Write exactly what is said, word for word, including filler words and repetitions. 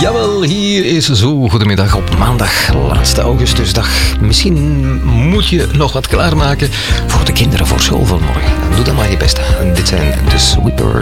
Jawel, hier is Zo Goedemiddag op maandag, laatste augustusdag. Misschien moet je nog wat klaarmaken voor de kinderen voor school van morgen. Doe dan maar je best. Dit zijn de Sweepers.